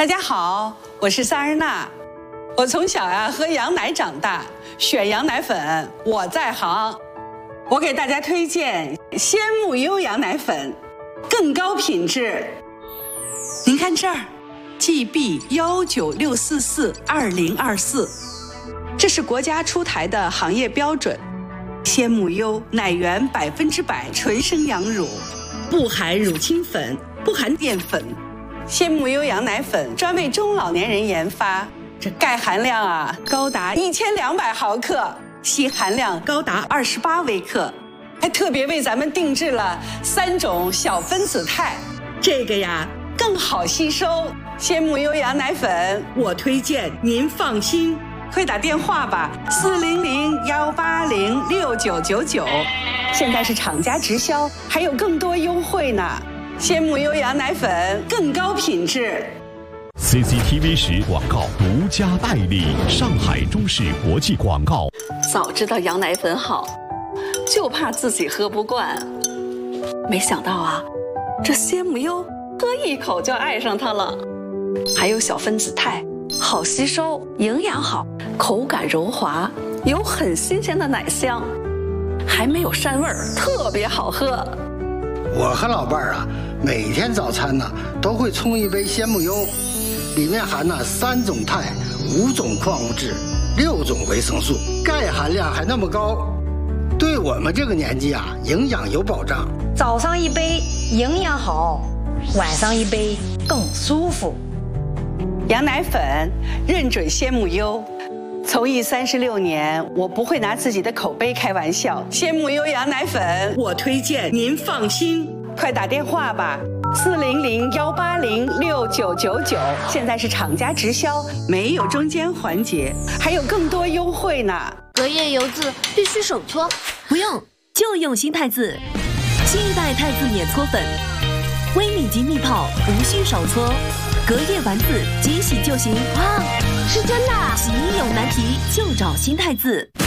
大家好，我是萨日娜。我从小喝羊奶长大，选羊奶粉我在行。我给大家推荐鲜木优羊奶粉，更高品质。您看这儿 ，GB196442024，这是国家出台的行业标准。鲜木优奶源100%纯生羊乳，不含乳清粉，不含淀粉。鲜木优羊奶粉专为中老年人研发，这钙含量高达1200毫克，硒含量高达28微克，还特别为咱们定制了3种小分子肽，这个更好吸收。鲜木优羊奶粉我推荐您放心，快打电话吧，400-180-6999，现在是厂家直销，还有更多优惠呢。鲜木优羊奶粉更高品质。 CCTV 10广告独家代理，上海中视国际广告。 早知道羊奶粉好，就怕自己喝不惯。没想到这鲜木优喝一口就爱上它了。还有小分子肽，好吸收，营养好，口感柔滑，有很新鲜的奶香，还没有膻味儿，特别好喝。 我和老伴儿每天早餐都会冲一杯鲜木优，里面含3种肽、5种矿物质、6种维生素，钙含量还那么高，对我们这个年纪营养有保障。 早上一杯营养好，晚上一杯更舒服。 羊奶粉认准鲜木优，从艺36年，我不会拿自己的口碑开玩笑。鲜木优羊奶粉我推荐您放心，快打电话吧，400-180-6999，现在是厂家直销，没有中间环节，还有更多优惠呢。 隔夜油渍必须手搓， 不用，就用新汰渍，新一代汰渍免搓粉，微米级密泡，无需手搓，隔夜完渍即洗就行。 哇，是真的！ 洗衣有难题就找新汰渍。